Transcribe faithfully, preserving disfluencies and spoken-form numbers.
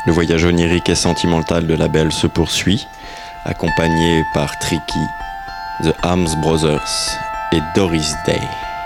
Le voyage onirique et sentimental de la Belle se poursuit, accompagné par Tricky, The Arms Brothers et Doris Day.